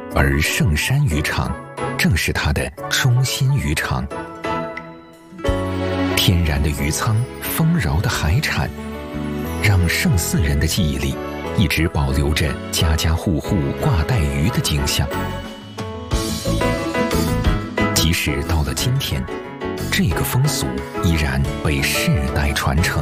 而圣山渔场正是它的中心渔场。天然的渔仓，丰饶的海产，让圣寺人的记忆里一直保留着家家户户挂带鱼的景象。即使到了今天，这个风俗依然被世代传承。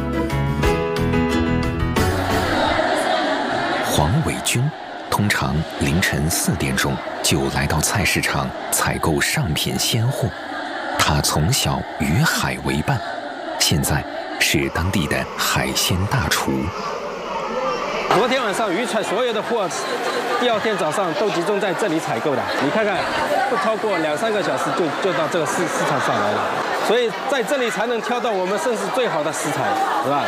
黄伟军通常凌晨4点钟就来到菜市场采购上品鲜货。他从小与海为伴，现在是当地的海鲜大厨。 昨天晚上渔船所有的货，第二天早上都集中在这里采购的。你看看，不超过2-3个小时就到这个市场上来了。所以在这里才能挑到我们甚至最好的食材，是吧？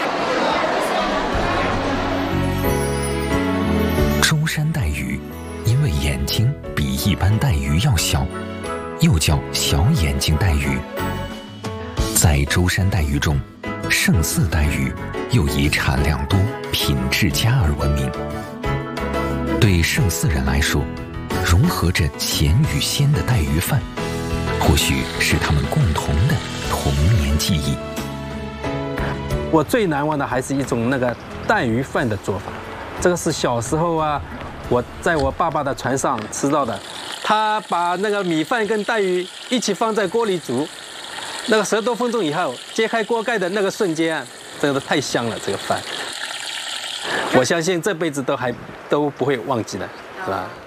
舟山带鱼，因为眼睛比一般带鱼要小，又叫小眼睛带鱼。在舟山带鱼中，圣寺带鱼又以产量多、品质佳而闻名。对圣寺人来说，融合着咸与鲜的带鱼饭，或许是他们共同的童年记忆。 我最难忘的还是一种那个带鱼饭的做法，这个是小时候啊，我在我爸爸的船上吃到的。他把那个米饭跟带鱼一起放在锅里煮，那个10多分钟以后，揭开锅盖的那个瞬间啊，真的太香了，这个饭，我相信这辈子都不会忘记的，是吧？